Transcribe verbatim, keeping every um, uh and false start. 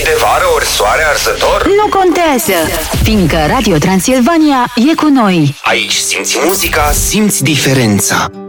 de vară ori soare arsător? Nu contează, fiindcă Radio Transilvania e cu noi. Aici simți muzica, simți diferența.